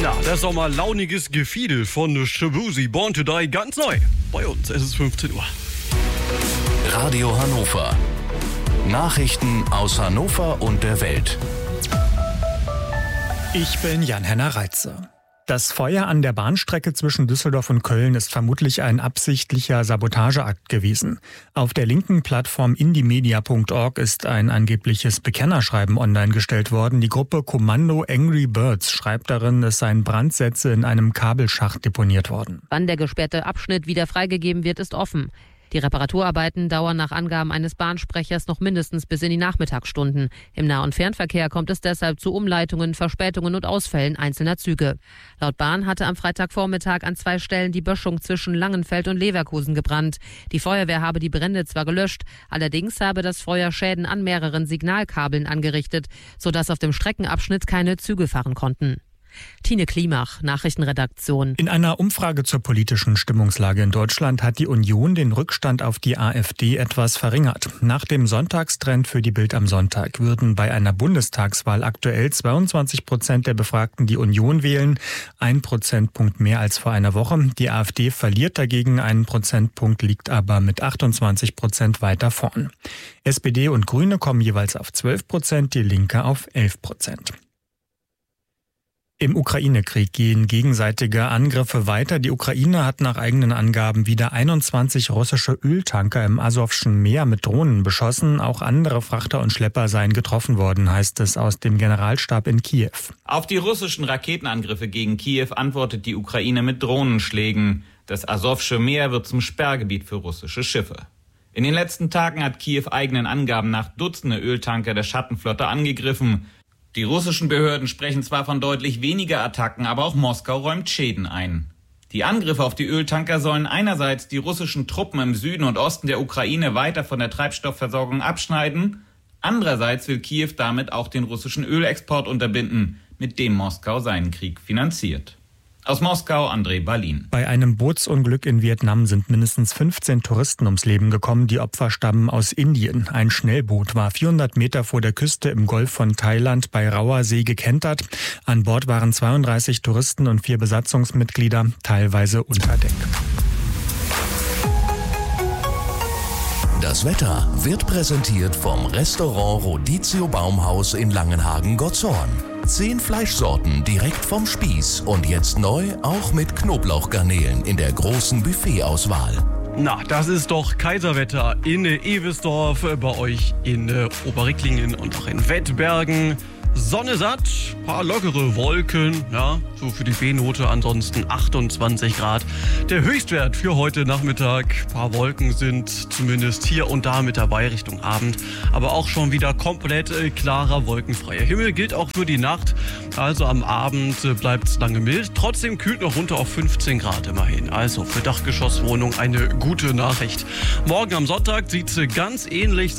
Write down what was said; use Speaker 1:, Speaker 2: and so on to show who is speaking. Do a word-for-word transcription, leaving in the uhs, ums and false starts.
Speaker 1: Ja, das Sommer launiges Gefiedel von Shabuzi, Born to Die, ganz neu. Bei uns, es ist fünfzehn Uhr.
Speaker 2: Radio Hannover. Nachrichten aus Hannover und der Welt.
Speaker 3: Ich bin Jan-Henner Reitze. Das Feuer an der Bahnstrecke zwischen Düsseldorf und Köln ist vermutlich ein absichtlicher Sabotageakt gewesen. Auf der linken Plattform indiemedia punkt org ist ein angebliches Bekennerschreiben online gestellt worden. Die Gruppe Kommando Angry Birds schreibt darin, es seien Brandsätze in einem Kabelschacht deponiert worden.
Speaker 4: Wann der gesperrte Abschnitt wieder freigegeben wird, ist offen. Die Reparaturarbeiten dauern nach Angaben eines Bahnsprechers noch mindestens bis in die Nachmittagsstunden. Im Nah- und Fernverkehr kommt es deshalb zu Umleitungen, Verspätungen und Ausfällen einzelner Züge. Laut Bahn hatte am Freitagvormittag an zwei Stellen die Böschung zwischen Langenfeld und Leverkusen gebrannt. Die Feuerwehr habe die Brände zwar gelöscht, allerdings habe das Feuer Schäden an mehreren Signalkabeln angerichtet, sodass auf dem Streckenabschnitt keine Züge fahren konnten. Tine Klimach, Nachrichtenredaktion.
Speaker 3: In einer Umfrage zur politischen Stimmungslage in Deutschland hat die Union den Rückstand auf die AfD etwas verringert. Nach dem Sonntagstrend für die Bild am Sonntag würden bei einer Bundestagswahl aktuell zweiundzwanzig Prozent der Befragten die Union wählen, ein Prozentpunkt mehr als vor einer Woche. Die AfD verliert dagegen einen Prozentpunkt, liegt aber mit achtundzwanzig Prozent weiter vorn. S P D und Grüne kommen jeweils auf zwölf Prozent, die Linke auf elf Prozent. Im Ukraine-Krieg gehen gegenseitige Angriffe weiter. Die Ukraine hat nach eigenen Angaben wieder einundzwanzig russische Öltanker im Asowschen Meer mit Drohnen beschossen. Auch andere Frachter und Schlepper seien getroffen worden, heißt es aus dem Generalstab in Kiew.
Speaker 5: Auf die russischen Raketenangriffe gegen Kiew antwortet die Ukraine mit Drohnenschlägen. Das Asowsche Meer wird zum Sperrgebiet für russische Schiffe. In den letzten Tagen hat Kiew eigenen Angaben nach Dutzende Öltanker der Schattenflotte angegriffen. Die russischen Behörden sprechen zwar von deutlich weniger Attacken, aber auch Moskau räumt Schäden ein. Die Angriffe auf die Öltanker sollen einerseits die russischen Truppen im Süden und Osten der Ukraine weiter von der Treibstoffversorgung abschneiden, andererseits will Kiew damit auch den russischen Ölexport unterbinden, mit dem Moskau seinen Krieg finanziert. Aus Moskau, André Balin.
Speaker 3: Bei einem Bootsunglück in Vietnam sind mindestens fünfzehn Touristen ums Leben gekommen. Die Opfer stammen aus Indien. Ein Schnellboot war vierhundert Meter vor der Küste im Golf von Thailand bei Rauer See gekentert. An Bord waren zweiunddreißig Touristen und vier Besatzungsmitglieder, teilweise unter Deck.
Speaker 2: Das Wetter wird präsentiert vom Restaurant Rodizio Baumhaus in Langenhagen-Gotzorn. Zehn Fleischsorten direkt vom Spieß und jetzt neu auch mit Knoblauchgarnelen in der großen Buffetauswahl.
Speaker 1: Na, das ist doch Kaiserwetter in Ewesdorf, bei euch in Oberricklingen und auch in Wettbergen. Sonne satt, paar lockere Wolken, ja, so für die B-Note, ansonsten achtundzwanzig Grad. Der Höchstwert für heute Nachmittag, paar Wolken sind zumindest hier und da mit dabei Richtung Abend, aber auch schon wieder komplett äh, klarer, wolkenfreier Himmel, gilt auch für die Nacht, also am Abend äh, bleibt es lange mild, trotzdem kühlt noch runter auf fünfzehn Grad immerhin, also für Dachgeschosswohnung eine gute Nachricht. Morgen am Sonntag sieht es ganz ähnlich